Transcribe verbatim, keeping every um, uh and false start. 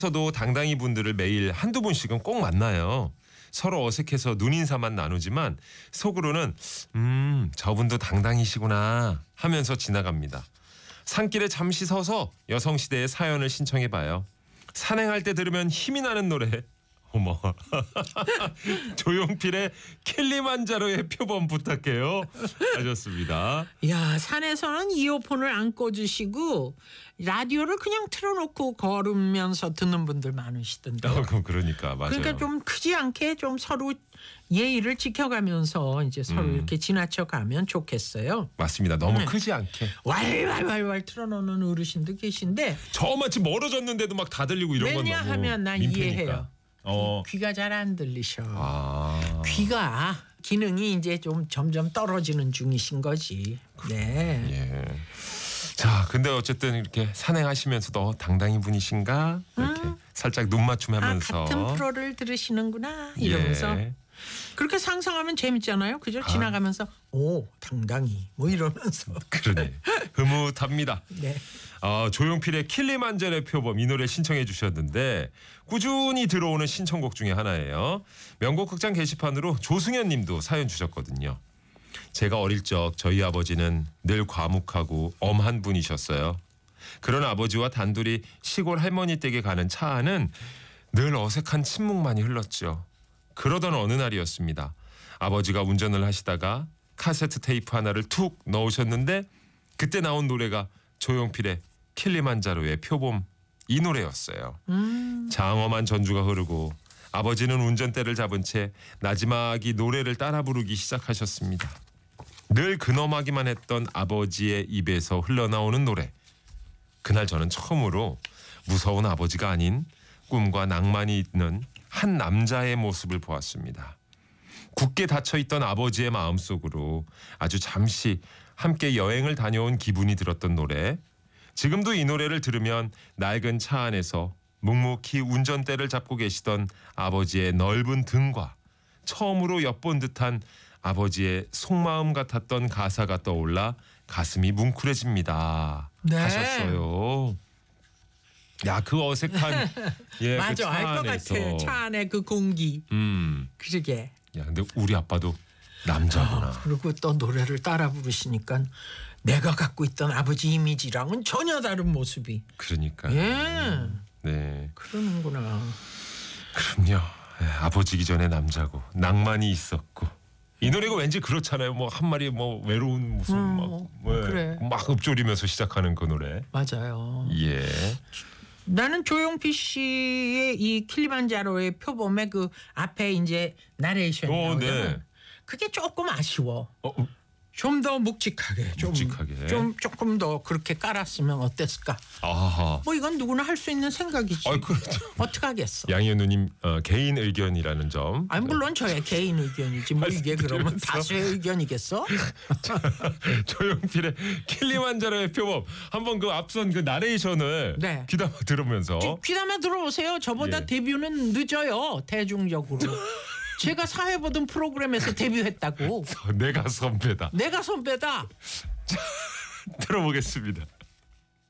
저도 당당히 분들을 매일 한두 분씩은 꼭 만나요. 서로 어색해서 눈인사만 나누지만 속으로는 음 저분도 당당이시구나 하면서 지나갑니다. 산길에 잠시 서서 여성시대의 사연을 신청해봐요. 산행할 때 들으면 힘이 나는 노래. 어머 조용필의 킬리만자로의 표범 부탁해요 하셨습니다. 야, 산에서는 이어폰을 안 꽂으시고 라디오를 그냥 틀어놓고 걸으면서 듣는 분들 많으시던데. 어, 그러니까 맞아요. 그러니까 좀 크지 않게 좀 서로 예의를 지켜가면서 이제 서로 음. 이렇게 지나쳐가면 좋겠어요. 맞습니다. 너무 네. 크지 않게. 왈왈왈왈 틀어놓는 어르신도 계신데 저마치 멀어졌는데도 막 다 들리고 이런 건 너무 왜냐하면 난 민폐니까. 이해해요. 어. 귀가 잘 안 들리셔. 아. 귀가 기능이 이제 좀 점점 떨어지는 중이신 거지. 네. 예. 자, 근데 어쨌든 이렇게 산행하시면서도 당당히 분이신가 이렇게 음. 살짝 눈 아, 맞춤하면서. 같은 프로를 들으시는구나 이러면서 예. 그렇게 상상하면 재밌잖아요. 그죠? 지나가면서 오 당당히 뭐 이러면서. 그러네. 흐뭇합니다. 네. 어, 조용필의 킬리만자로의 표범 이 노래 신청해 주셨는데 꾸준히 들어오는 신청곡 중에 하나예요. 명곡 극장 게시판으로 조승현 님도 사연 주셨거든요. 제가 어릴 적 저희 아버지는 늘 과묵하고 엄한 분이셨어요. 그런 아버지와 단둘이 시골 할머니 댁에 가는 차 안은 늘 어색한 침묵만이 흘렀죠. 그러던 어느 날이었습니다. 아버지가 운전을 하시다가 카세트 테이프 하나를 툭 넣으셨는데 그때 나온 노래가 조용필의 킬리만자로의 표범 이 노래였어요. 음. 장엄한 전주가 흐르고 아버지는 운전대를 잡은 채 나지막이 노래를 따라 부르기 시작하셨습니다. 늘 근엄하기만 했던 아버지의 입에서 흘러나오는 노래. 그날 저는 처음으로 무서운 아버지가 아닌 꿈과 낭만이 있는 한 남자의 모습을 보았습니다. 굳게 닫혀있던 아버지의 마음속으로 아주 잠시 함께 여행을 다녀온 기분이 들었던 노래. 지금도 이 노래를 들으면 낡은 차 안에서 묵묵히 운전대를 잡고 계시던 아버지의 넓은 등과 처음으로 엿본 듯한 아버지의 속마음 같았던 가사가 떠올라 가슴이 뭉클해집니다. 네. 하셨어요. 야, 그 어색한 예, 그 맞아, 차 알 것 안에서. 같아. 차 안에 그 공기. 음. 그러게. 야, 근데 우리 아빠도 남자구나. 아, 그리고 또 노래를 따라 부르시니까 내가 갖고 있던 아버지 이미지랑은 전혀 다른 모습이. 그러니까. 예. 네. 그러는구나. 그럼요. 예, 아버지기 전에 남자고 낭만이 있었고 이 노래가 왠지 그렇잖아요. 뭐 한 마리 뭐 외로운 무슨 음, 막, 뭐, 그래. 막 읊조리면서 시작하는 그 노래. 맞아요. 예. 나는 조용필 씨의 이 킬리만자로의 표범의 그 앞에 이제 나레이션이 어, 나오잖아. 네. 그게 조금 아쉬워. 어, 어, 좀 더 묵직하게, 좀, 묵직하게. 좀 조금 더 그렇게 깔았으면 어땠을까? 아하. 뭐 이건 누구나 할 수 있는 생각이지. 아, 그렇죠. 어떻게 하겠어? 양희은 누님 어, 개인 의견이라는 점. 아니 물론 저의 개인 의견이지. 뭐 이게 그러면 말씀드리면서. 다수의 의견이겠어? 조용필의 킬리만자로의 표범 한번 그 앞선 그 나레이션을 네. 귀담아 들으면서 귀담아 들어보세요. 저보다 예. 데뷔는 늦어요. 대중적으로. 제가 사회 보던 프로그램에서 데뷔했다고. 내가 선배다. 내가 선배다. 들어보겠습니다.